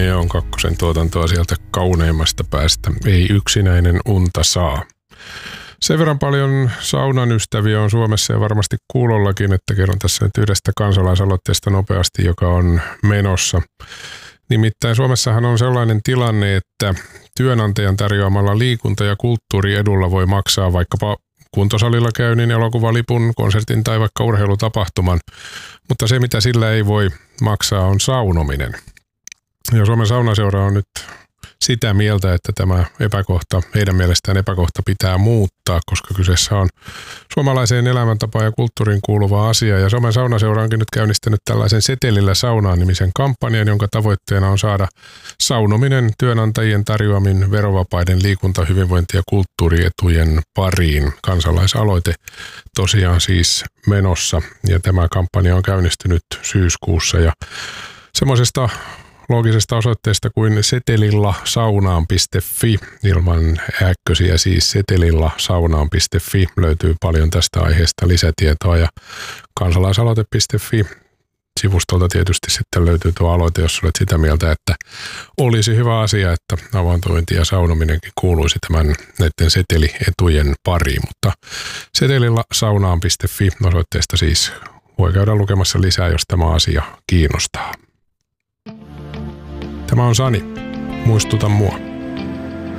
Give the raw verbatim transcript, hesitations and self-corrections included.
ja on Kakkosen tuotantoa sieltä kauneimmasta päästä. Ei yksinäinen unta saa. Sen verran paljon saunan ystäviä on Suomessa ja varmasti kuulollakin, että kerron tässä nyt yhdestä kansalaisaloitteesta nopeasti, joka on menossa. Nimittäin Suomessahan on sellainen tilanne, että työnantajan tarjoamalla liikunta- ja kulttuuriedulla voi maksaa vaikkapa kuntosalilla käynnin, elokuvalipun, konsertin tai vaikka urheilutapahtuman, mutta se mitä sillä ei voi maksaa on saunominen. Ja Suomen saunaseura on nyt sitä mieltä, että tämä epäkohta, heidän mielestään epäkohta pitää muuttaa, koska kyseessä on suomalaiseen elämäntapaan ja kulttuuriin kuuluva asia. Ja Suomen saunaseura onkin nyt käynnistänyt tällaisen Setelillä saunaan -nimisen kampanjan, jonka tavoitteena on saada saunominen työnantajien tarjoamin verovapaiden liikunta-, hyvinvointi- ja kulttuurietujen pariin. Kansalaisaloite tosiaan siis menossa ja tämä kampanja on käynnistynyt syyskuussa ja semmoisesta loogisesta osoitteesta kuin setelillasaunaan piste fi, ilman ääkkösiä siis setelillasaunaan piste fi löytyy paljon tästä aiheesta lisätietoa ja kansalaisaloite piste fi sivustolta tietysti sitten löytyy tuo aloite, jos olet sitä mieltä, että olisi hyvä asia, että avantointi ja saunominenkin kuuluisi tämän näiden setelietujen pariin, mutta setelillasaunaan piste fi osoitteesta siis voi käydä lukemassa lisää, jos tämä asia kiinnostaa. Tämä on Sani. Muistuta mua.